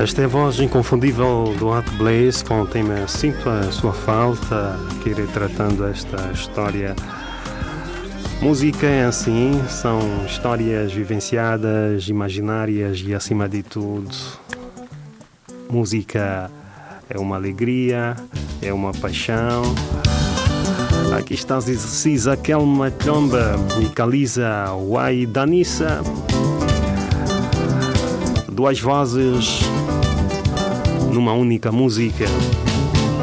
Esta é a voz inconfundível do Hot Blaze com o tema Sinto a Sua Falta, que irei tratando esta história. Música é assim, são histórias vivenciadas, imaginárias e, acima de tudo, música é uma alegria, é uma paixão. Aqui está Zizakel Matlomba e Kalisa Waidanissa. Duas vozes numa única música.